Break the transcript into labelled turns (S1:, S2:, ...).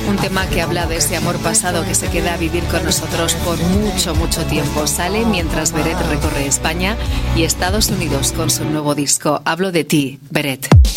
S1: Un tema que habla de ese amor pasado que se queda a vivir con nosotros por mucho, mucho tiempo. Sale mientras Beret recorre España y Estados Unidos con su nuevo disco. Hablo de ti, Beret.